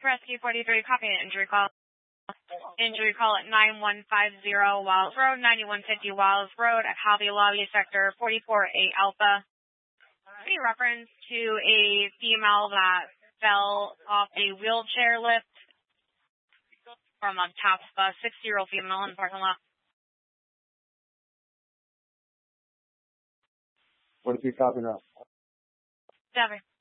Rescue 43, copy an injury call. Injury call at 9150 Wiles Road, 9150 Wiles Road at Hobby Lobby, Sector 44A Alpha. Any reference to a female that fell off a wheelchair lift from a top 60-year-old female in the parking lot? What is he copying up? Debbie.